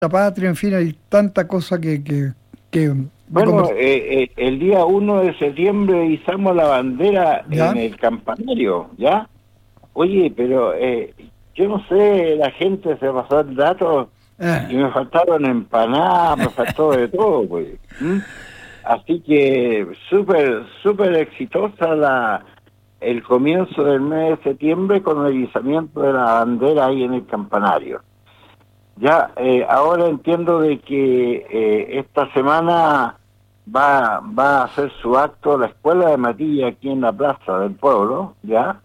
la patria, en fin, hay tanta cosa que Bueno, el día 1 de septiembre izamos la bandera ¿Ya? en el campanario, ¿ya? Oye, pero yo no sé, la gente se pasó el dato y me faltaron empanadas, me faltó de todo, pues. Así que súper exitosa el comienzo del mes de septiembre con el izamiento de la bandera ahí en el campanario. Ya, ahora entiendo de que esta semana va a hacer su acto la Escuela de Matilla aquí en la Plaza del Pueblo, ¿ya?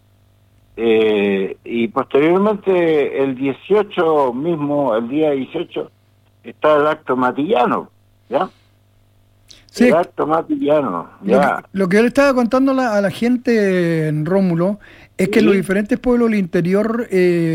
Y posteriormente el 18 mismo, el día 18, está el acto matillano, ¿ya? Sí, El acto matillano, ya. lo que yo le estaba contando a la gente en Rómulo es que en los Sí, diferentes pueblos del interior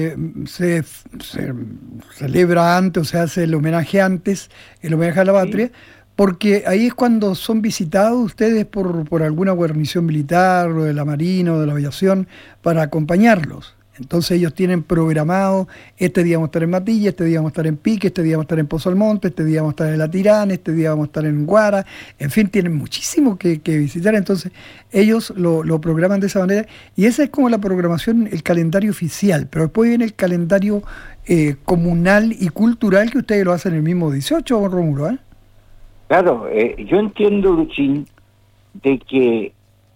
se celebra antes, o se hace el homenaje antes, el homenaje a la sí. patria, porque ahí es cuando son visitados ustedes por alguna guarnición militar, o de la Marina o de la Aviación, para acompañarlos. Entonces ellos tienen programado, este día vamos a estar en Matilla, este día vamos a estar en Pique, este día vamos a estar en Pozo Almonte, este día vamos a estar en La Tirana, este día vamos a estar en Guara, en fin, tienen muchísimo que visitar, entonces ellos lo programan de esa manera y esa es como la programación, el calendario oficial, pero después viene el calendario comunal y cultural que ustedes lo hacen el mismo 18, Rómulo, ¿eh? Claro, yo entiendo, Luchín, de que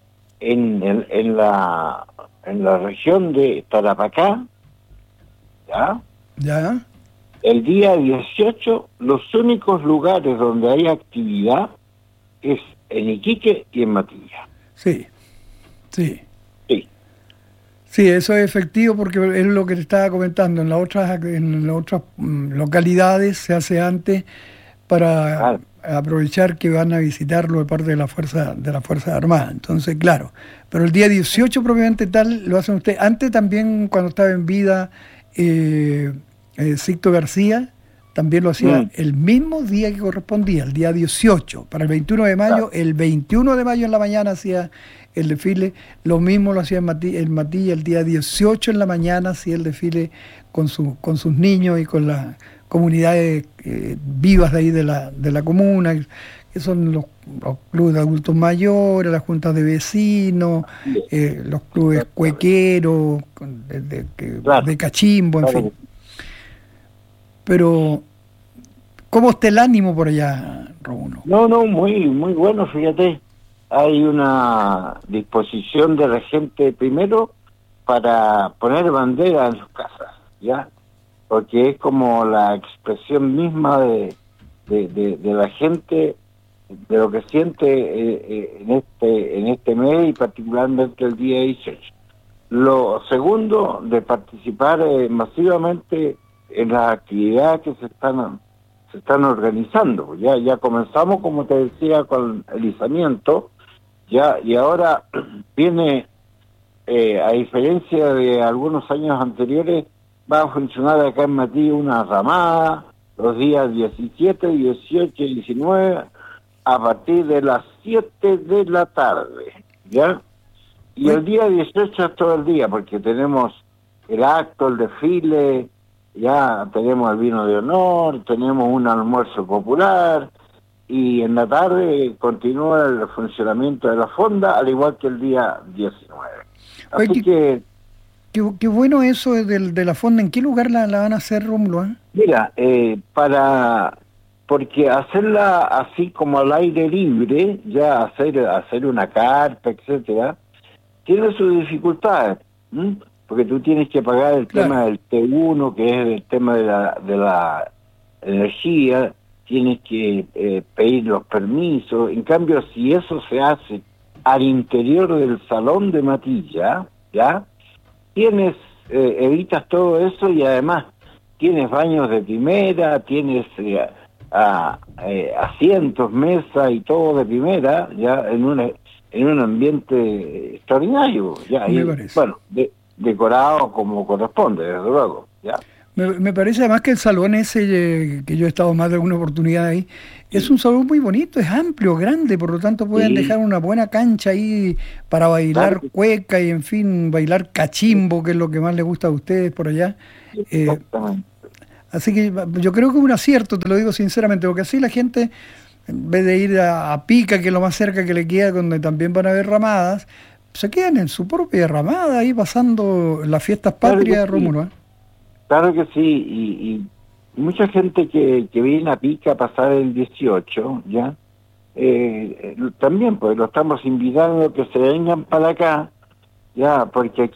en la región de Tarapacá, ¿ya? ¿Ya? El día 18, los únicos lugares donde hay actividad es en Iquique y en Matilla. Sí, sí. Sí, Sí, eso es efectivo porque es lo que te estaba comentando. En las otras localidades se hace antes para claro. aprovechar que van a visitarlo de parte de la Fuerza Armada. Entonces, claro. Pero el día 18 propiamente tal lo hacen ustedes. Antes también, cuando estaba en vida Sixto García, también lo hacía Mm, el mismo día que correspondía, el día 18. Para el 21 de mayo, claro. el 21 de mayo en la mañana hacía el desfile. Lo mismo lo hacía en Matilla, el día 18 en la mañana hacía el desfile con sus niños y con las comunidades vivas de ahí de la comuna, que son los clubes de adultos mayores, las juntas de vecinos, los clubes Exactamente. cuequeros, Claro, de cachimbo, en fin. claro. Pero, ¿cómo está el ánimo por allá, Romulo? No, muy bueno, fíjate. Hay una disposición de la gente primero para poner bandera en sus casas, ¿ya? Porque es como la expresión misma de la gente, de lo que siente en este mes y particularmente el día 18. Lo segundo, de participar masivamente en las actividades que se están organizando. Ya comenzamos, como te decía, con el izamiento, ya, y ahora viene, a diferencia de algunos años anteriores, va a funcionar acá en Matías una ramada los días 17, 18 y 19 a partir de las 7 de la tarde, ¿ya? Y Oye, el día 18 es todo el día, porque tenemos el acto, el desfile, ya tenemos el vino de honor, tenemos un almuerzo popular, y en la tarde continúa el funcionamiento de la fonda, al igual que el día 19. oye, Así que, qué bueno eso de la fonda. ¿En qué lugar la van a hacer, Rómulo? mira, porque hacerla así como al aire libre, ya hacer una carpa, etcétera, tiene sus dificultades, ¿m? Porque tú tienes que pagar el Claro. tema del T1, que es el tema de la energía, tienes que pedir los permisos. En cambio, si eso se hace al interior del salón de Matilla, ¿ya? Evitas todo eso y además tienes baños de primera, tienes asientos, mesas y todo de primera, ya en un ambiente extraordinario, ya, Me y parece. bueno, decorado como corresponde, desde luego, ya. Me parece además que el salón ese, que yo he estado más de alguna oportunidad ahí, es un Sí, salón muy bonito, es amplio, grande, por lo tanto pueden dejar sí, una buena cancha ahí para claro bailar que cueca y en fin, bailar sí, cachimbo, que es lo que más les gusta a ustedes por allá. Eh, exactamente. Así que yo creo que es un acierto, te lo digo sinceramente, porque así la gente, en vez de ir a Pica, que es lo más cerca que le queda, donde también van a haber ramadas, se quedan en su propia ramada ahí pasando las fiestas patrias de Rómulo. ¿Eh? Claro que sí, y mucha gente que viene a Pica a pasar el 18, ¿ya? También, pues lo estamos invitando que se vengan para acá, ya, porque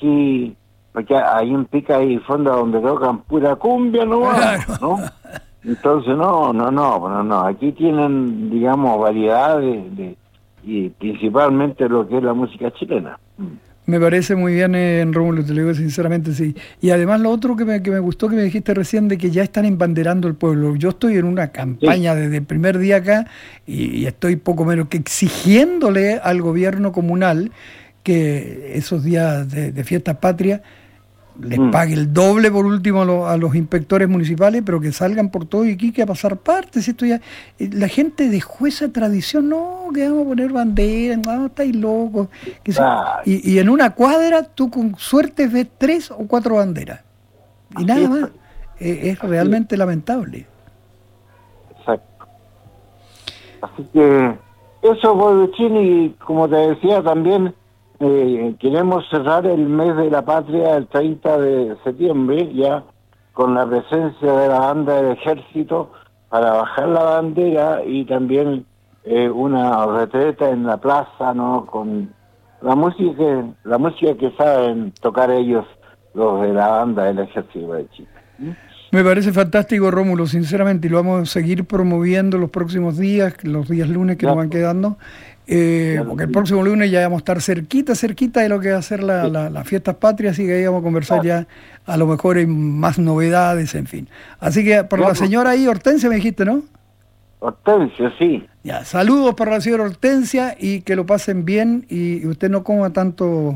hay un Pica ahí fondo donde tocan pura cumbia, ¿no? Entonces, no, aquí tienen, digamos, variedades y principalmente lo que es la música chilena. Me parece muy bien, Rómulo, te lo digo sinceramente, sí. Y además lo otro que me gustó que me dijiste recién, de que ya están embanderando el pueblo. Yo estoy en una campaña desde el primer día acá y estoy poco menos que exigiéndole al gobierno comunal que esos días de fiestas patrias les pague el doble por último a los inspectores municipales, pero que salgan por todo Iquique a pasar partes. Esto ya, la gente dejó esa tradición, no, que vamos a poner banderas, no, estáis locos. Y en una cuadra tú con suerte ves 3 o 4 banderas. Y nada más. Es realmente lamentable. Exacto. Así que eso, Boruchín, y como te decía también, queremos cerrar el mes de la patria el 30 de septiembre, ya con la presencia de la banda del ejército para bajar la bandera y también una retreta en la plaza, ¿no? Con la música que saben tocar ellos, los de la banda del ejército de Chile. Me parece fantástico, Rómulo, sinceramente, y lo vamos a seguir promoviendo los próximos días, los días lunes que nos van quedando. Porque el próximo lunes ya vamos a estar cerquita de lo que va a ser las fiestas patrias, así que ahí vamos a conversar ya, a lo mejor hay más novedades, en fin. Así que por la señora ahí, Hortensia, me dijiste, ¿no? Hortensia, sí. Ya, saludos para la señora Hortensia y que lo pasen bien y usted no coma tanto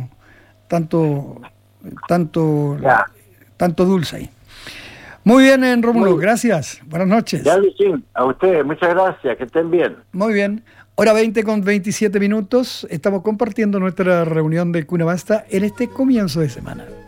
dulce ahí. Muy bien, Rómulo, gracias. Buenas noches. Ya, Luchín, a ustedes, muchas gracias, que estén bien. Muy bien. Hora 20:27. Estamos compartiendo nuestra reunión de Cuna Basta en este comienzo de semana.